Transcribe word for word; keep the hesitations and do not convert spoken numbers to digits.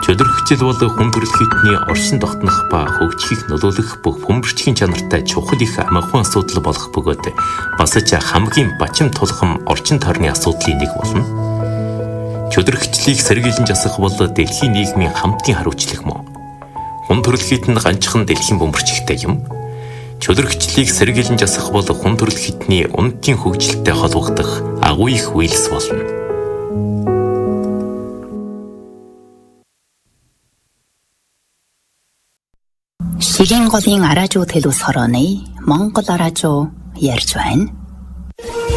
Чөлөрхчил бол хүн төрөлхтний оршин тогтнох ба хөгжихийг нөлөөлөх бүх бөмбөрчгийн чанартай чухал их амархан асуудал болох бөгөөд бас ч хамгийн бачим тулхам орчин тойрны асуудлын нэг болно. Чөлөрхчлийг сэргийлэн засах бол дэлхийн нийгмийн хамтын хариуцлага мөн. Хүн төрөлхт нь ганцхан дэлхийн бөмбөрчигтэй юм. Чөлөрхчлийг сэргийлэн засах бол хүн төрөлхтний үнэтийн хөгжилтэй холбогдох агуу их үйлс болно. Шигийн голын араажуу төлөв сорооны Монгол араажуу ярьж байна.